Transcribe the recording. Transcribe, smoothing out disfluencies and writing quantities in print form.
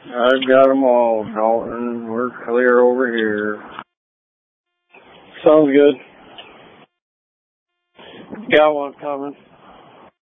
I've got them all, Dalton. We're clear over here. Sounds good. Got one coming.